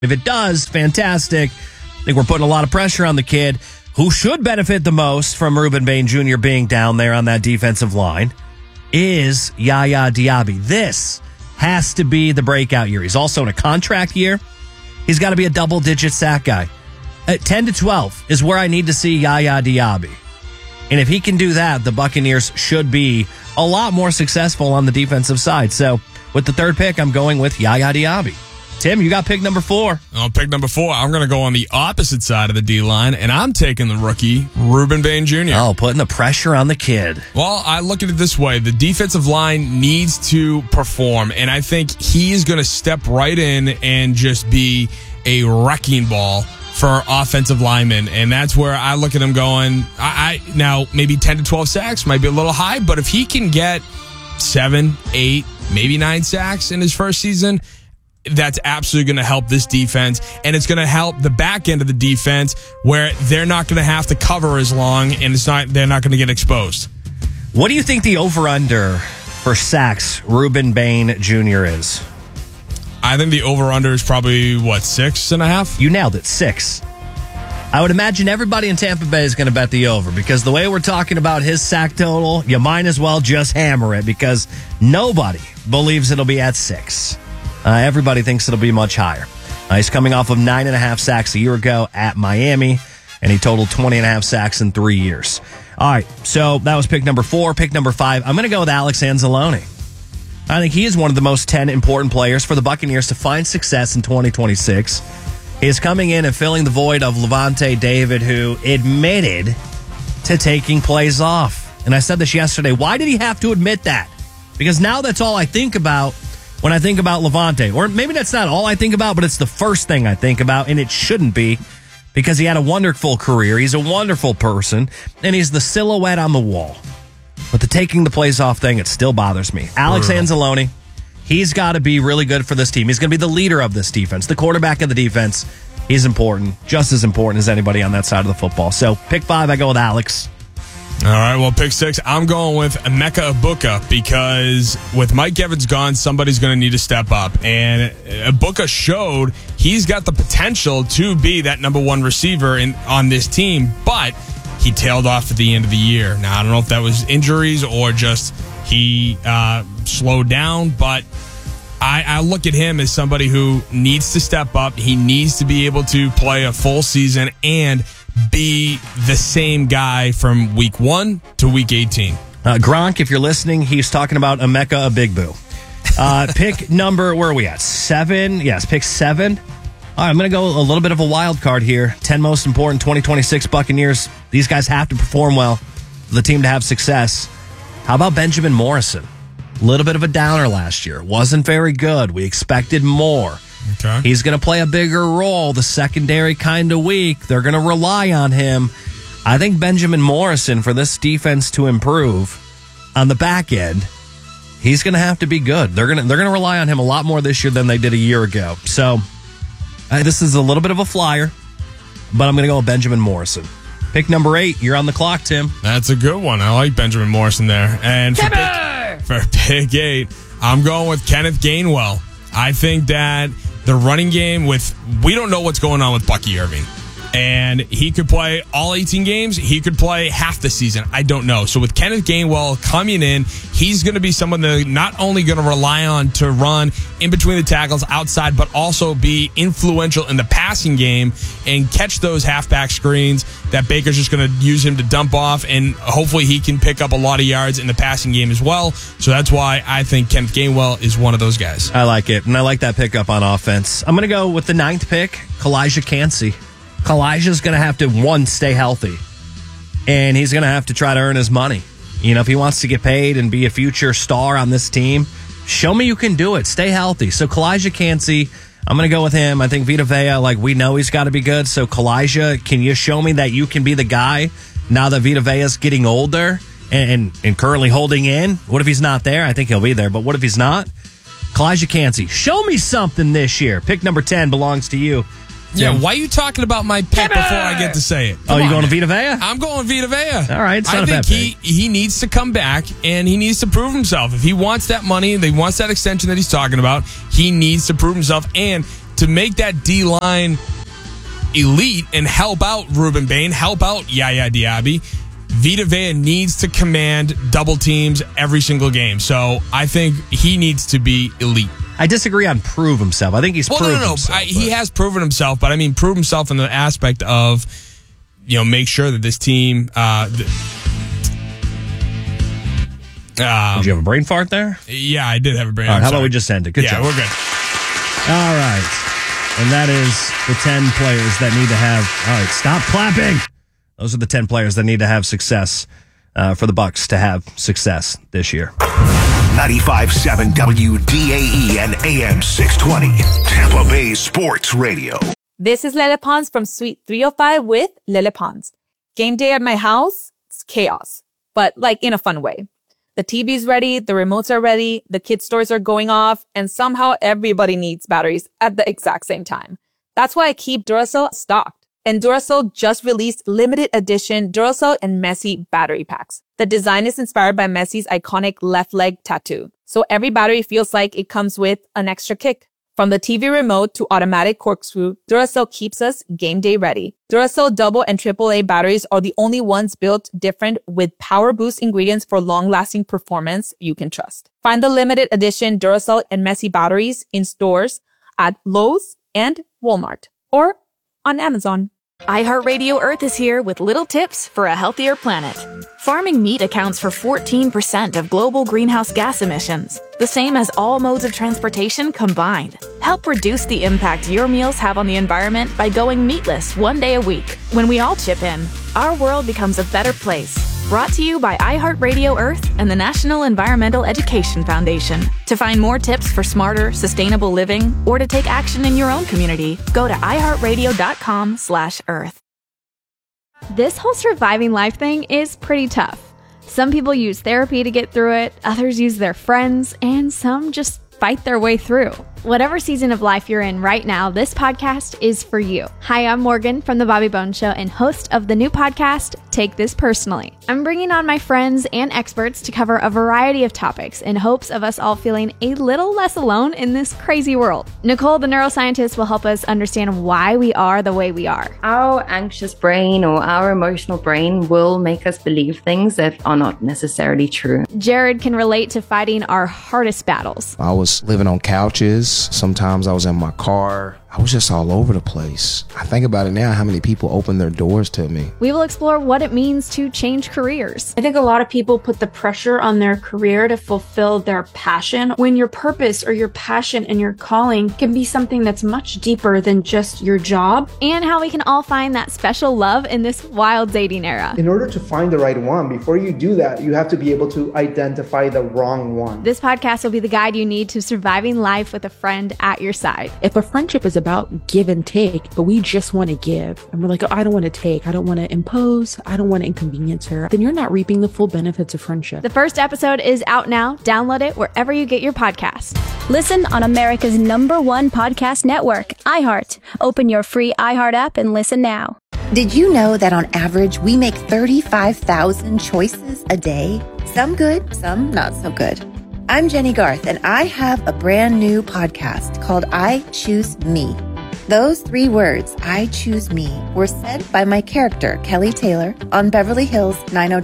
If it does, fantastic. I think we're putting a lot of pressure on the kid who should benefit the most from Ruben Bain Jr. being down there on that defensive line is Yaya Diaby. This has to be the breakout year. He's also in a contract year. He's got to be a double-digit sack guy. At 10 to 12 is where I need to see Yaya Diaby. And if he can do that, the Buccaneers should be a lot more successful on the defensive side. So with the third pick, I'm going with Yaya Diaby. Tim, you got pick number 4. On pick number 4, I'm going to go on the opposite side of the D-line, and I'm taking the rookie, Ruben Bain Jr. Oh, putting the pressure on the kid. Well, I look at it this way. The defensive line needs to perform, and I think he is going to step right in and just be a wrecking ball for offensive linemen, and that's where I look at him going, now maybe 10 to 12 sacks might be a little high, but if he can get 7, 8, maybe 9 sacks in his first season, that's absolutely going to help this defense, and it's going to help the back end of the defense where they're not going to have to cover as long, and they're not going to get exposed. What do you think the over-under for sacks Ruben Bain Jr. is? I think the over-under is probably, 6.5? You nailed it, 6. I would imagine everybody in Tampa Bay is going to bet the over because the way we're talking about his sack total, you might as well just hammer it because nobody believes it'll be at 6. Everybody thinks it'll be much higher. He's coming off of 9.5 sacks a year ago at Miami, and he totaled 20.5 sacks in 3 years. All right, so that was pick number 4. Pick number 5, I'm going to go with Alex Anzalone. I think he is one of the most 10 important players for the Buccaneers to find success in 2026. He is coming in and filling the void of Levante David, who admitted to taking plays off. And I said this yesterday. Why did he have to admit that? Because now that's all I think about when I think about Levante. Or maybe that's not all I think about, but it's the first thing I think about, and it shouldn't be because he had a wonderful career. He's a wonderful person, and he's the silhouette on the wall. But the taking the plays off thing, it still bothers me. Alex Anzalone, he's got to be really good for this team. He's going to be the leader of this defense, the quarterback of the defense. He's important, just as important as anybody on that side of the football. So pick 5, I go with Alex. All right, well, pick 6, I'm going with Emeka Egbuka because with Mike Evans gone, somebody's going to need to step up. And Egbuka showed he's got the potential to be that number 1 receiver on this team, but he tailed off at the end of the year. Now, I don't know if that was injuries or just he slowed down, but I look at him as somebody who needs to step up. He needs to be able to play a full season and be the same guy from week 1 to week 18. Gronk, if you're listening, he's talking about Emeka Egbuka. Pick number, where are we at? 7? Yes, pick 7. All right, I'm going to go a little bit of a wild card here. 10 most important 2026 Buccaneers. These guys have to perform well for the team to have success. How about Benjamin Morrison? A little bit of a downer last year. Wasn't very good. We expected more. Okay. He's going to play a bigger role. The secondary kind of weak. They're going to rely on him. I think Benjamin Morrison, for this defense to improve on the back end, he's going to have to be good. They're going to rely on him a lot more this year than they did a year ago. So this is a little bit of a flyer, but I'm going to go with Benjamin Morrison. Pick number 8. You're on the clock, Tim. That's a good one. I like Benjamin Morrison there. And for pick 8, I'm going with Kenneth Gainwell. I think that the running game we don't know what's going on with Bucky Irving. And he could play all 18 games. He could play half the season. I don't know. So with Kenneth Gainwell coming in, he's going to be someone that not only going to rely on to run in between the tackles outside, but also be influential in the passing game and catch those halfback screens that Baker's just going to use him to dump off. And hopefully he can pick up a lot of yards in the passing game as well. So that's why I think Kenneth Gainwell is one of those guys. I like it. And I like that pickup on offense. I'm going to go with the 9th pick, Kalijah Kancey. Kalijah's going to have to, 1, stay healthy. And he's going to have to try to earn his money. You know, if he wants to get paid and be a future star on this team, show me you can do it. Stay healthy. So Kalijah Kancey, I'm going to go with him. I think Vita Vea, we know he's got to be good. So Kalijah, can you show me that you can be the guy now that Vita Vea's getting older and currently holding in? What if he's not there? I think he'll be there. But what if he's not? Kalijah Kancey, show me something this year. Pick number 10 belongs to you. Yeah, why are you talking about my pick before I get to say it? You going to Vita Vea? I'm going Vita Vea. All right, it's not I a bad think he needs to come back, and he needs to prove himself. If he wants that money, and he wants that extension that he's talking about, he needs to prove himself. And to make that D-line elite and help out Ruben Bain, help out Yaya Diaby, Vita Vea needs to command double teams every single game. So I think he needs to be elite. I disagree on prove himself. I think he's proven himself. He has proven himself, but I mean prove himself in the aspect of, make sure that this team... Did you have a brain fart there? Yeah, I did have a brain fart. All right, how about we just end it? Good job. Yeah, we're good. All right. And that is the 10 players that need to have... All right, stop clapping. Those are the 10 players that need to have success for the Bucs to have success this year. 95.7 WDAE and AM 620. Tampa Bay Sports Radio. This is Lele Pons from Suite 305 with Lele Pons. Game day at my house, it's chaos, but in a fun way. The TV's ready, the remotes are ready, the kids' toys are going off, and somehow everybody needs batteries at the exact same time. That's why I keep Duracell stocked. And Duracell just released limited edition Duracell and Messi battery packs. The design is inspired by Messi's iconic left leg tattoo. So every battery feels like it comes with an extra kick. From the TV remote to automatic corkscrew, Duracell keeps us game day ready. Duracell double and AAA batteries are the only ones built different with power boost ingredients for long-lasting performance you can trust. Find the limited edition Duracell and Messi batteries in stores at Lowe's and Walmart or on Amazon. iHeartRadio Earth is here with little tips for a healthier planet. Farming meat accounts for 14% of global greenhouse gas emissions, the same as all modes of transportation combined. Help reduce the impact your meals have on the environment by going meatless one day a week. When we all chip in, our world becomes a better place. Brought to you by iHeartRadio Earth and the National Environmental Education Foundation. To find more tips for smarter, sustainable living or to take action in your own community, go to iHeartRadio.com/Earth. This whole surviving life thing is pretty tough. Some people use therapy to get through it, others use their friends, and some just fight their way through. Whatever season of life you're in right now, this podcast is for you. Hi, I'm Morgan from The Bobby Bones Show and host of the new podcast, Take This Personally. I'm bringing on my friends and experts to cover a variety of topics in hopes of us all feeling a little less alone in this crazy world. Nicole, the neuroscientist, will help us understand why we are the way we are. Our anxious brain or our emotional brain will make us believe things that are not necessarily true. Jared can relate to fighting our hardest battles. I was living on couches. Sometimes I was in my car. I was just all over the place. I think about it now, how many people opened their doors to me. We will explore what it means to change careers. I think a lot of people put the pressure on their career to fulfill their passion, when your purpose or your passion and your calling can be something that's much deeper than just your job. And how we can all find that special love in this wild dating era. In order to find the right one, before you do that, you have to be able to identify the wrong one. This podcast will be the guide you need to surviving life with a friend at your side. If a friendship is about give and take, but we just want to give, and we're like, oh, I don't want to take, I don't want to impose, I don't want to inconvenience her, then you're not reaping the full benefits of friendship. The first episode is out now. Download it wherever you get your podcast. Listen on America's #1 podcast network, iHeart. Open your free iHeart app and listen now. Did you know that on average, we make 35,000 choices a day? Some good, some not so good. I'm Jenny Garth, and I have a brand new podcast called I Choose Me. Those 3 words, I choose me, were said by my character, Kelly Taylor, on Beverly Hills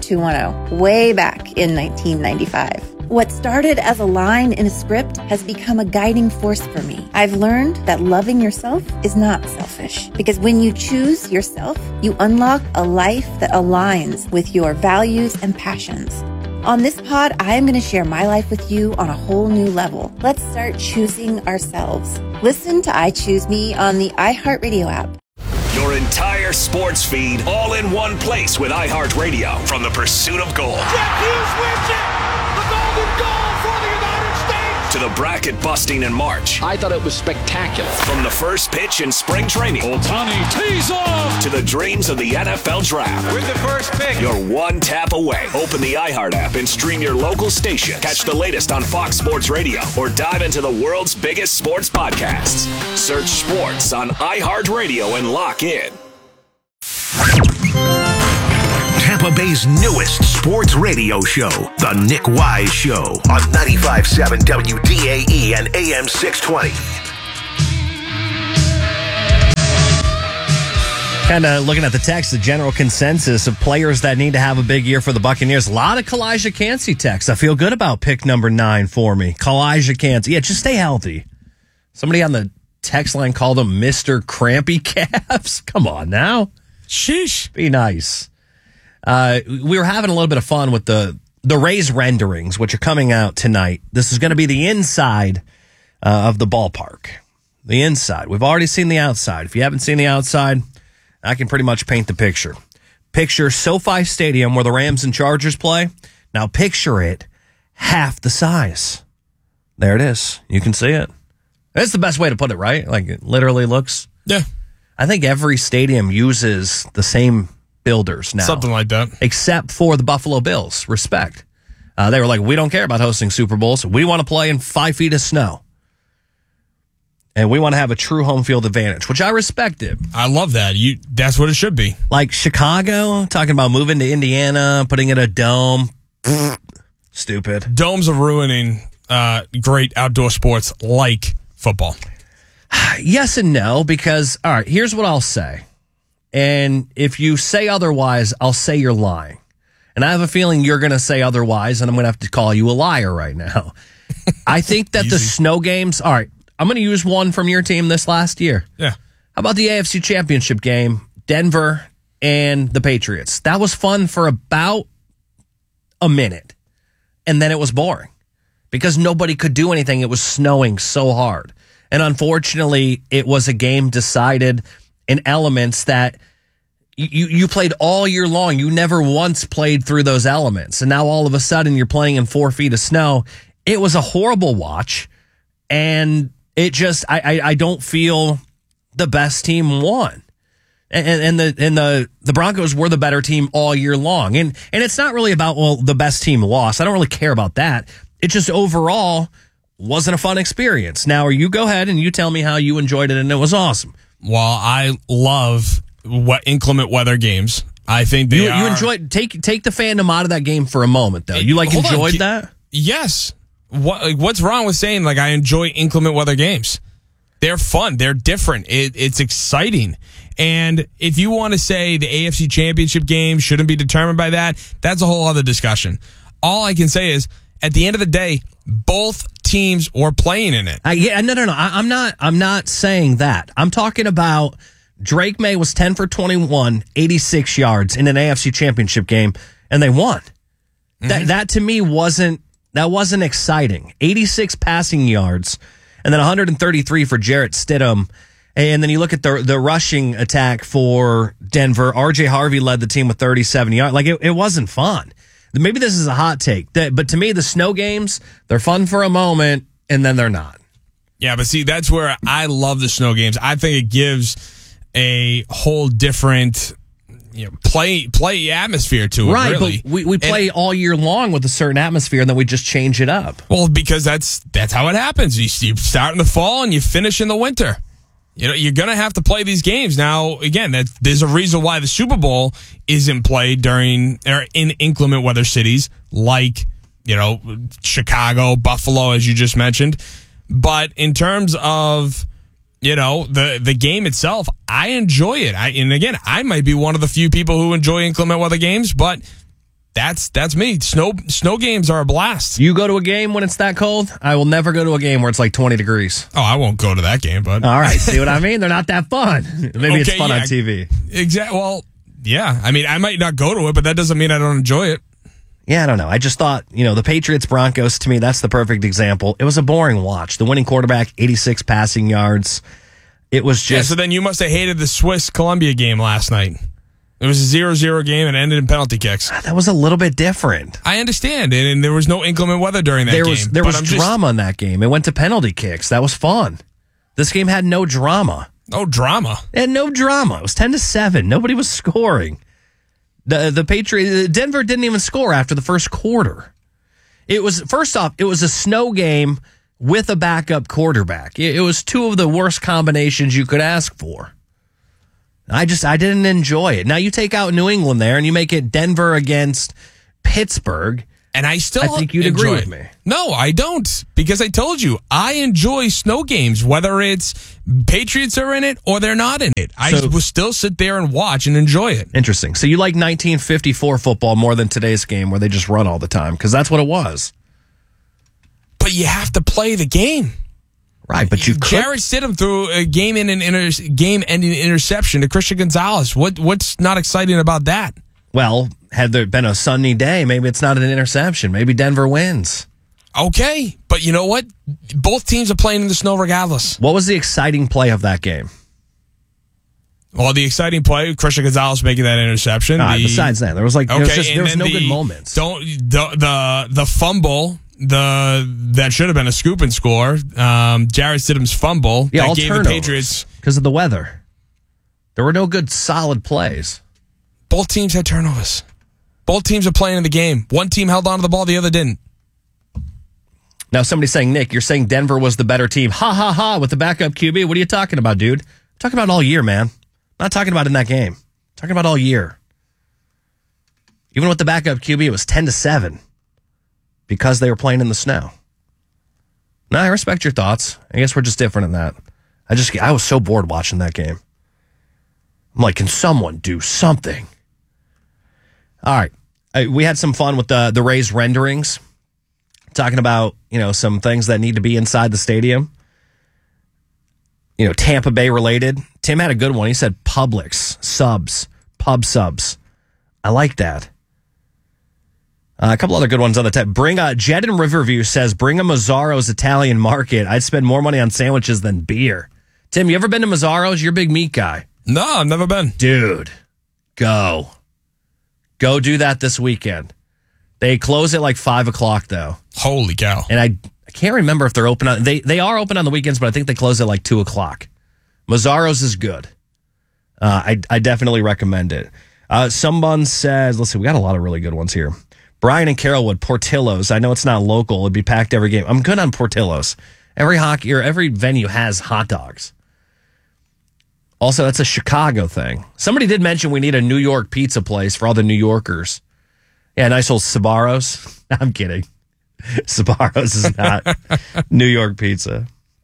90210, way back in 1995. What started as a line in a script has become a guiding force for me. I've learned that loving yourself is not selfish, because when you choose yourself, you unlock a life that aligns with your values and passions. On this pod, I am going to share my life with you on a whole new level. Let's start choosing ourselves. Listen to I Choose Me on the iHeartRadio app. Your entire sports feed all in one place with iHeartRadio. From the pursuit of gold. Jeff Hughes wins it! The golden goal for the United States! To the bracket busting in March. I thought it was spectacular. From the first pitch in spring training. Ohtani tees off! To the dreams of the NFL Draft. With the first pick. You're one tap away. Open the iHeart app and stream your local station. Catch the latest on Fox Sports Radio or dive into the world's biggest sports podcasts. Search sports on iHeartRadio and lock in. Tampa Bay's newest sports radio show, The Nick Wise Show, on 95.7 WDAE and AM 620. Kind of looking at the text, the general consensus of players that need to have a big year for the Buccaneers. A lot of Kalijah Kancey text. I feel good about pick number 9 for me. Kalijah Kancey. Yeah, just stay healthy. Somebody on the text line called him Mr. Crampy Calves. Come on now. Sheesh. Be nice. We were having a little bit of fun with the Rays renderings, which are coming out tonight. This is going to be the inside of the ballpark. The inside. We've already seen the outside. If you haven't seen the outside, I can pretty much paint the picture. Picture SoFi Stadium where the Rams and Chargers play. Now picture it half the size. There it is. You can see it. That's the best way to put it, right? Like it literally looks. Yeah. I think every stadium uses the same builders now. Something like that. Except for the Buffalo Bills. Respect. They were like, we don't care about hosting Super Bowls. We want to play in 5 feet of snow. And we want to have a true home field advantage, which I respected. I love that. That's what it should be. Like Chicago, talking about moving to Indiana, putting in a dome. Stupid. Domes are ruining great outdoor sports like football. Yes and no, because, all right, here's what I'll say. And if you say otherwise, I'll say you're lying. And I have a feeling you're going to say otherwise, and I'm going to have to call you a liar right now. I think that the snow games, all right, I'm going to use one from your team this last year. Yeah. How about the AFC Championship game, Denver and the Patriots? That was fun for about a minute, and then it was boring because nobody could do anything. It was snowing so hard. And unfortunately, it was a game decided in elements that you played all year long. You never once played through those elements. And now all of a sudden you're playing in 4 feet of snow. It was a horrible watch. And it just, I don't feel the best team won. And the Broncos were the better team all year long. And it's not really about, well, the best team lost. I don't really care about that. It just overall wasn't a fun experience. Now, you go ahead and you tell me how you enjoyed it and it was awesome. Well, I love inclement weather games. I think you enjoyed take the fandom out of that game for a moment, though. You enjoyed that? Yes. What's wrong with saying I enjoy inclement weather games? They're fun. They're different. It's exciting. And if you want to say the AFC Championship game shouldn't be determined by that, that's a whole other discussion. All I can say is, at the end of the day, both teams were playing in it. No. I'm not saying that. I'm talking about Drake May was 10 for 21, 86 yards in an AFC Championship game, and they won. Mm-hmm. That to me wasn't exciting. 86 passing yards, and then 133 for Jarrett Stidham. And then you look at the rushing attack for Denver. R.J. Harvey led the team with 37 yards. It wasn't fun. Maybe this is a hot take, but to me, the snow games, they're fun for a moment, and then they're not. Yeah, but see, that's where I love the snow games. I think it gives a whole different play atmosphere to it, right, really. But we play all year long with a certain atmosphere, and then we just change it up. Well, because that's how it happens. You start in the fall, and you finish in the winter. You're going to have to play these games. Now, again, there's a reason why the Super Bowl isn't played in inclement weather cities like, Chicago, Buffalo, as you just mentioned. But in terms of, the game itself, I enjoy it. And again, I might be one of the few people who enjoy inclement weather games, but that's me. Snow games are a blast. You go to a game when it's that cold? I will never go to a game where it's 20 degrees. Oh, I won't go to that game, but all right, see what I mean? They're not that fun. Maybe it's fun on TV. Exactly. Well, yeah. I mean, I might not go to it, but that doesn't mean I don't enjoy it. Yeah, I don't know. I just thought, the Patriots-Broncos, to me, that's the perfect example. It was a boring watch. The winning quarterback, 86 passing yards. It was just... Yeah, so then you must have hated the Swiss-Columbia game last night. It was a 0-0 game and ended in penalty kicks. That was a little bit different. I understand. And there was no inclement weather during that game. There was drama in that game. It went to penalty kicks. That was fun. This game had no drama. No drama? It had no drama. It was 10-7. Nobody was scoring. The Patriots, Denver didn't even score after the first quarter. It was, first off, it was a snow game with a backup quarterback. It was two of the worst combinations you could ask for. I didn't enjoy it. Now you take out New England there and you make it Denver against Pittsburgh. And I think you'd agree with me. No, I don't. Because I told you, I enjoy snow games, whether it's Patriots are in it or they're not in it. I will still sit there and watch and enjoy it. Interesting. So you like 1954 football more than today's game where they just run all the time, because that's what it was. But you have to play the game. Right, but you could. Jarrett Stidham threw a game-ending interception to Christian Gonzalez. What's not exciting about that? Well, had there been a sunny day, maybe it's not an interception. Maybe Denver wins. Okay, but you know what? Both teams are playing in the snow regardless. What was the exciting play of that game? Well, the exciting play, Christian Gonzalez making that interception. Besides that, there was no good moments. The fumble. That should have been a scoop and score. Jarrett Stidham's fumble that gave the Patriots because of the weather. There were no good solid plays. Both teams had turnovers. Both teams are playing in the game. One team held on to the ball, the other didn't. Now somebody's saying, Nick, you're saying Denver was the better team. Ha ha ha! With the backup QB, what are you talking about, dude? I'm talking about all year, man. I'm not talking about in that game. I'm talking about all year. Even with the backup QB, it was 10-7. Because they were playing in the snow. No, I respect your thoughts. I guess we're just different in that. I was so bored watching that game. I'm like, can someone do something? All right. We had some fun with the Rays renderings. Talking about, some things that need to be inside the stadium. Tampa Bay related. Tim had a good one. He said Publix subs, pub subs. I like that. A couple other good ones on the tip. Jed in Riverview says, bring a Mazzaro's Italian market. I'd spend more money on sandwiches than beer. Tim, you ever been to Mazzaro's? You're a big meat guy. No, I've never been. Dude, go. Go do that this weekend. They close at like 5 o'clock, though. Holy cow. And I can't remember if they're open on... They are open on the weekends, but I think they close at like 2 o'clock. Mazzaro's is good. I definitely recommend it. Someone says... Let's see, we got a lot of really good ones here. Brian and Carrollwood, Portillo's. I know it's not local. It'd be packed every game. I'm good on Portillo's. Every venue has hot dogs. Also, that's a Chicago thing. Somebody did mention we need a New York pizza place for all the New Yorkers. Yeah, nice old Sbarro's. I'm kidding. Sbarro's is not New York pizza.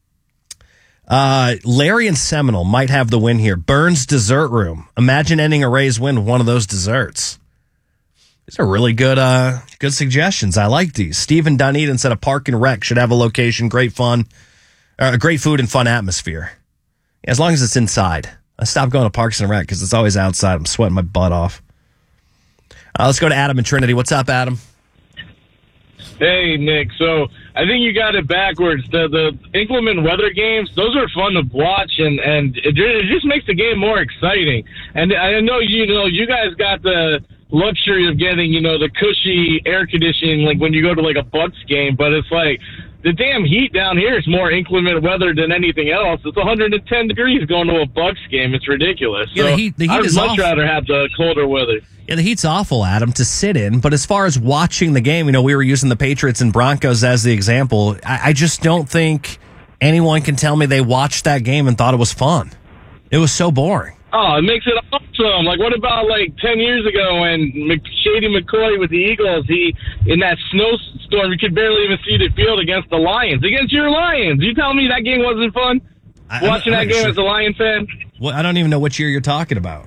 Larry and Seminole might have the win here. Burns Dessert Room. Imagine ending a Rays win with one of those desserts. These are really good suggestions. I like these. Stephen Dunedin said a park and rec should have a location, great food and fun atmosphere. Yeah, as long as it's inside. I stopped going to parks and rec because it's always outside. I'm sweating my butt off. Let's go to Adam in Trinity. What's up, Adam? Hey, Nick. So I think you got it backwards. The inclement weather games, those are fun to watch, and it just makes the game more exciting. And I know you guys got the luxury of getting, the cushy air conditioning, like when you go to like a Bucks game, but it's like the damn heat down here is more inclement weather than anything else. It's 110 degrees going to a Bucks game. It's ridiculous. Yeah, the heat I would is much rather have the colder weather. Yeah, the heat's awful, Adam, to sit in. But as far as watching the game, we were using the Patriots and Broncos as the example. I just don't think anyone can tell me they watched that game and thought it was fun. It was so boring. Oh, it makes it awesome. Like, what about, 10 years ago when Shady McCoy with the Eagles, in that snowstorm, you could barely even see the field against the Lions. Against your Lions. You tell me that game wasn't fun? Watching that game as a Lion fan? Well, I don't even know which year you're talking about.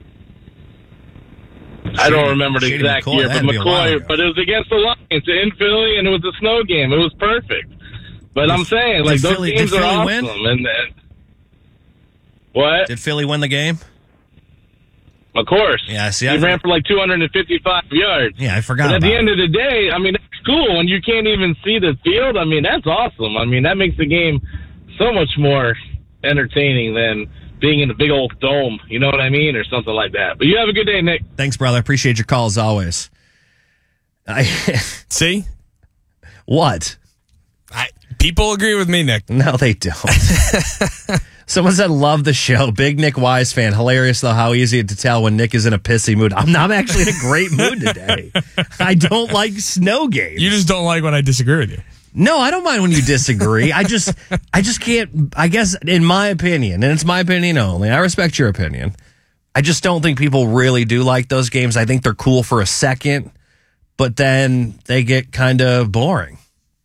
I don't remember the exact year, but McCoy, but it was against the Lions in Philly, and it was a snow game. It was perfect. But I'm saying, those games are awesome. And what? Did Philly win the game? Of course. Yeah, see, he ran for 255 yards. Yeah, I forgot. But at the end of the day, that's cool. When you can't even see the field, that's awesome. That makes the game so much more entertaining than being in a big old dome. You know what I mean? Or something like that. But you have a good day, Nick. Thanks, brother. I appreciate your call as always. See? What? People agree with me, Nick. No, they don't. Someone said, love the show. Big Nick Wise fan. Hilarious, though, how easy to tell when Nick is in a pissy mood. I'm actually in a great mood today. I don't like snow games. You just don't like when I disagree with you. No, I don't mind when you disagree. I just can't, I guess, in my opinion, and it's my opinion only, I respect your opinion. I just don't think people really do like those games. I think they're cool for a second, but then they get kind of boring.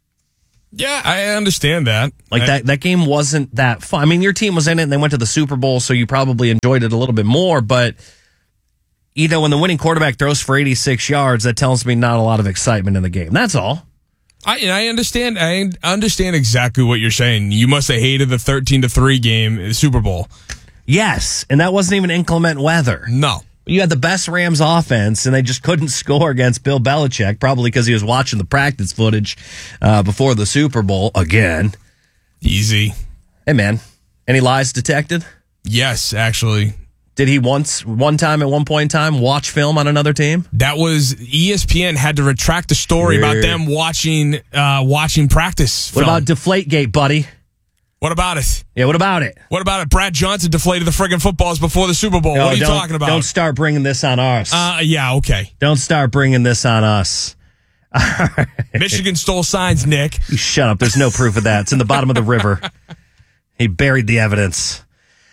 Yeah, I understand that. Like that game wasn't that fun. I mean, your team was in it and they went to the Super Bowl, so you probably enjoyed it a little bit more, but when the winning quarterback throws for 86 yards, that tells me not a lot of excitement in the game. That's all. I understand. I understand exactly what you're saying. You must have hated the 13-3 game in the Super Bowl. Yes, and that wasn't even inclement weather. No. You had the best Rams offense, and they just couldn't score against Bill Belichick, probably because he was watching the practice footage before the Super Bowl again. Easy. Hey, man, any lies detected? Yes, actually. Did he one time at one point in time watch film on another team? That was ESPN had to retract the story about them watching practice film. What about Deflategate, buddy? What about it? Yeah, what about it? What about it? Brad Johnson deflated the friggin' footballs before the Super Bowl. What are you talking about? Don't start bringing this on us. Yeah, okay. Don't start bringing this on us. Right. Michigan stole signs, Nick. You shut up. There's no proof of that. It's in the bottom of the river. He buried the evidence.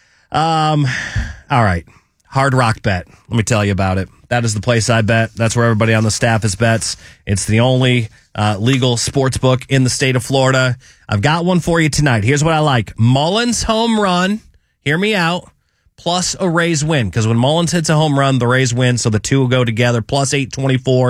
All right. Hard Rock Bet. Let me tell you about it. That is the place I bet. That's where everybody on the staff is bets. It's the only legal sports book in the state of Florida. I've got one for you tonight. Here's what I like. Mullins home run. Hear me out. Plus a Rays win. Because when Mullins hits a home run, the Rays win. So the two will go together. Plus 824.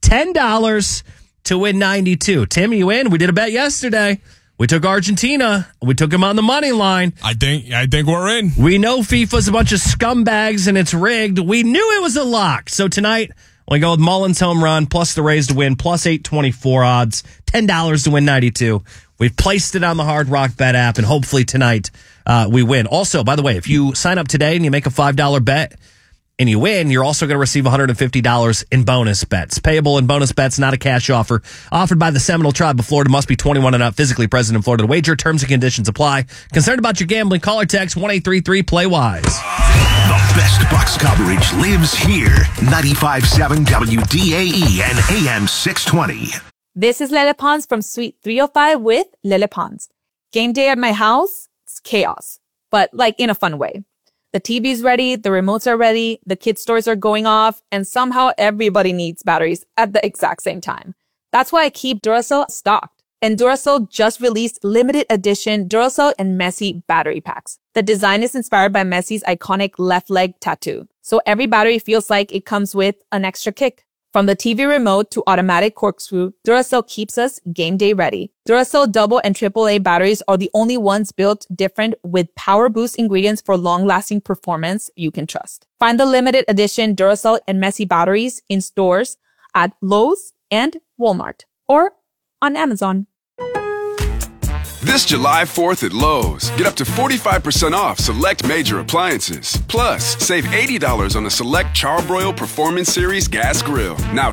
$10 to win 92. Tim, you in? We did a bet yesterday. We took Argentina. We took him on the money line. I think we're in. We know FIFA's a bunch of scumbags and it's rigged. We knew it was a lock. So tonight, we go with Mullins home run plus the Rays to win plus 824 odds. $10 to win 92. We've placed it on the Hard Rock Bet app, and hopefully tonight we win. Also, by the way, if you sign up today and you make a $5 bet and you win, you're also going to receive $150 in bonus bets. Payable in bonus bets, not a cash offer. Offered by the Seminole Tribe of Florida. Must be 21 and up, physically present in Florida to wager. Terms and conditions apply. Concerned about your gambling? Call or text 1-833-PLAY-WISE. The best Bucs coverage lives here. 95.7 WDAE and AM 620. This is Lele Pons from Suite 305 with Lele Pons. Game day at my house, it's chaos, but like in a fun way. The TV's ready, the remotes are ready, the kids' toys are going off, and somehow everybody needs batteries at the exact same time. That's why I keep Duracell stocked. And Duracell just released limited edition Duracell and Messi battery packs. The design is inspired by Messi's iconic left leg tattoo. So every battery feels like it comes with an extra kick. From the TV remote to automatic corkscrew, Duracell keeps us game day ready. Duracell double and AAA batteries are the only ones built different with power boost ingredients for long-lasting performance you can trust. Find the limited edition Duracell and Messi batteries in stores at Lowe's and Walmart or on Amazon. This July 4th at Lowe's, get up to 45% off select major appliances. Plus, save $80 on the select Charbroil Performance Series gas grill. Now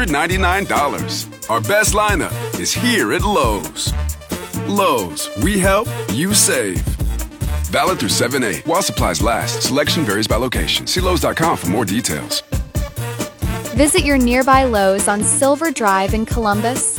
$299. Our best lineup is here at Lowe's. Lowe's, we help, you save. Valid through 7/8 while supplies last. Selection varies by location. See Lowes.com for more details. Visit your nearby Lowe's on Silver Drive in Columbus.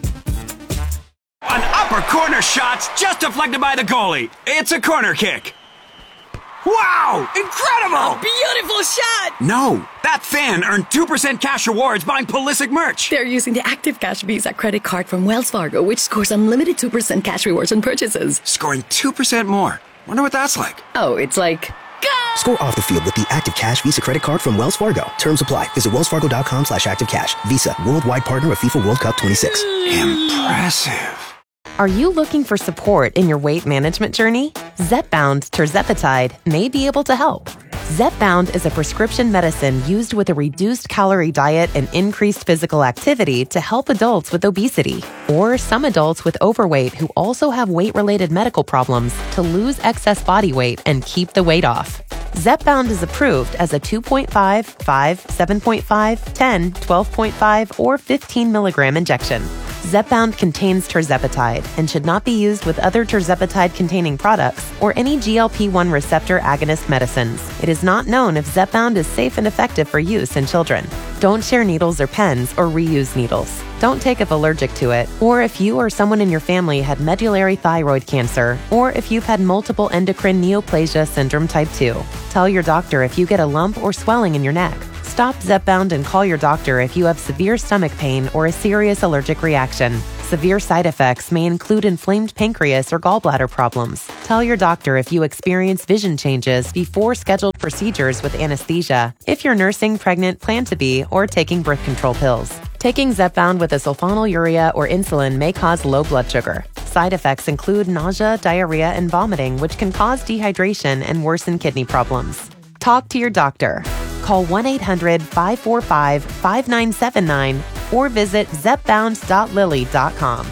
An upper corner shot's just deflected by the goalie. It's a corner kick. Wow! Incredible! Beautiful shot! No, that fan earned 2% cash rewards buying Pulisic merch. They're using the Active Cash Visa credit card from Wells Fargo, which scores unlimited 2% cash rewards on purchases. Scoring 2% more. Wonder what that's like. Oh, it's like... Go! Score off the field with the Active Cash Visa credit card from Wells Fargo. Terms apply. Visit wellsfargo.com/activecash. Visa, worldwide partner of FIFA World Cup 26. Impressive. Are you looking for support in your weight management journey? Zepbound tirzepatide may be able to help. Zepbound is a prescription medicine used with a reduced calorie diet and increased physical activity to help adults with obesity or some adults with overweight who also have weight-related medical problems to lose excess body weight and keep the weight off. Zepbound is approved as a 2.5, 5, 7.5, 10, 12.5, or 15 milligram injection. Zepbound contains tirzepatide and should not be used with other tirzepatide-containing products or any GLP-1 receptor agonist medicines. It is not known if Zepbound is safe and effective for use in children. Don't share needles or pens or reuse needles. Don't take if allergic to it, or if you or someone in your family had medullary thyroid cancer, or if you've had multiple endocrine neoplasia syndrome type 2. Tell your doctor if you get a lump or swelling in your neck. Stop Zepbound and call your doctor if you have severe stomach pain or a serious allergic reaction. Severe side effects may include inflamed pancreas or gallbladder problems. Tell your doctor if you experience vision changes before scheduled procedures with anesthesia, if you're nursing, pregnant, plan to be, or taking birth control pills. Taking Zepbound with a sulfonylurea or insulin may cause low blood sugar. Side effects include nausea, diarrhea, and vomiting, which can cause dehydration and worsen kidney problems. Talk to your doctor. Call 1-800-545-5979 or visit zepbound.lilly.com.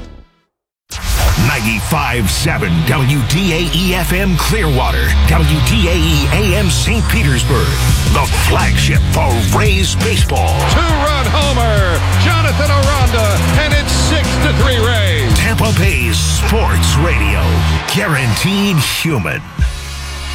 95.7 WDAE-FM Clearwater, WDAE AM St. Petersburg, the flagship for Rays baseball. Two-run homer, Jonathan Aranda, and it's 6-3 Rays. Tampa Bay's sports radio, guaranteed human.